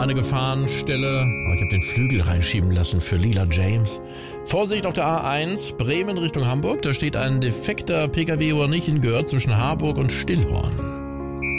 eine Gefahrenstelle. Oh, ich habe den Flügel reinschieben lassen für Lila James. Vorsicht auf der A1, Bremen Richtung Hamburg. Da steht ein defekter PKW, wo er nicht hingehört, zwischen Harburg und Stillhorn.